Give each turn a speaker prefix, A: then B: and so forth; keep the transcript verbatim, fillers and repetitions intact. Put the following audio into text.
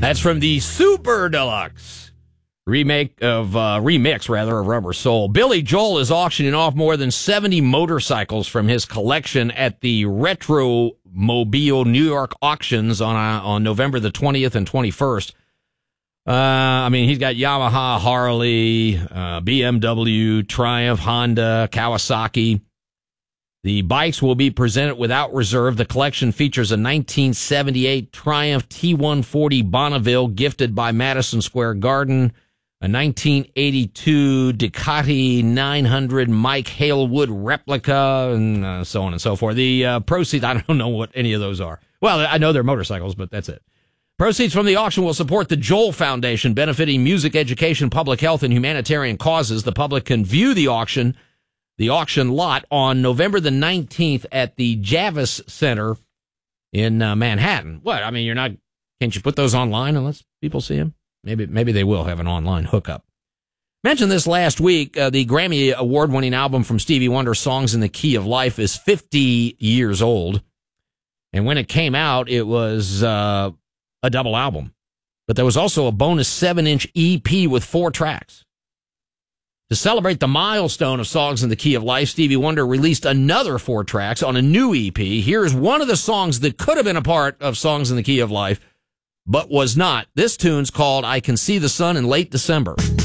A: That's from the Super Deluxe remake of, uh, remix rather, of Rubber Soul. Billy Joel is auctioning off more than seventy motorcycles from his collection at the Retro Mobile New York auctions on, uh, on November the twentieth and twenty-first. Uh, I mean, he's got Yamaha, Harley, uh, B M W, Triumph, Honda, Kawasaki. The bikes will be presented without reserve. The collection features a nineteen seventy-eight Triumph T one forty Bonneville gifted by Madison Square Garden, a nineteen eighty-two Ducati nine hundred Mike Halewood replica, and uh, so on and so forth. The uh, proceeds, I don't know what any of those are. Well, I know they're motorcycles, but that's it. Proceeds from the auction will support the Joel Foundation, benefiting music education, public health, and humanitarian causes. The public can view the auction The auction lot on November the nineteenth at the Javits Center in uh, Manhattan. What? I mean, you're not, can't you put those online and let people see them? Maybe, maybe they will have an online hookup. Mentioned this last week, uh, the Grammy award-winning album from Stevie Wonder, Songs in the Key of Life, is fifty years old. And when it came out, it was uh, a double album. But there was also a bonus seven-inch E P with four tracks. To celebrate the milestone of Songs in the Key of Life, Stevie Wonder released another four tracks on a new E P. Here's one of the songs that could have been a part of Songs in the Key of Life, but was not. This tune's called I Can See the Sun in Late December.